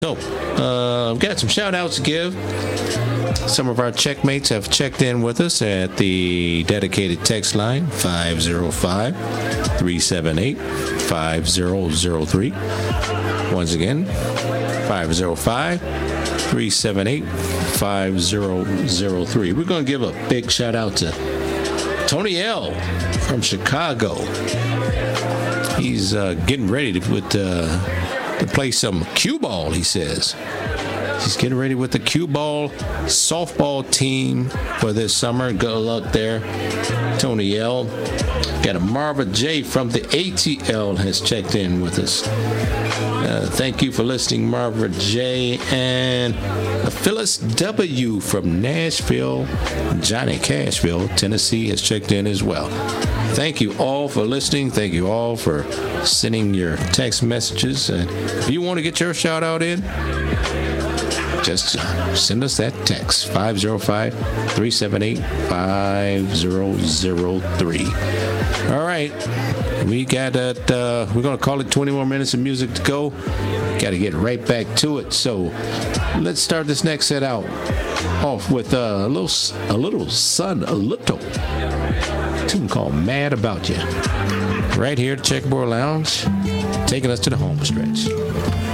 So, I've got some shout outs to give. Some of our checkmates have checked in with us at the dedicated text line 505 378 5003. Once again, 505 378 5003. We're going to give a big shout out to Tony L. from Chicago. He's getting ready to play some cue ball, he says. He's getting ready with the cue ball softball team for this summer. Good luck there, Tony L. Got a Marva J from the ATL has checked in with us. Thank you for listening, Marva J. And Phyllis W. from Nashville, Johnny Cashville, Tennessee has checked in as well. Thank you all for listening. Thank you all for sending your text messages. And if you want to get your shout out in, just send us that text, 505-378-5003. All right. We got it. We're going to call it 20 more minutes of music to go. Got to get right back to it. So let's start this next set out off with a little Sun a Little. Tune called Mad About You. Right here at Checkerboard Lounge, taking us to the home stretch.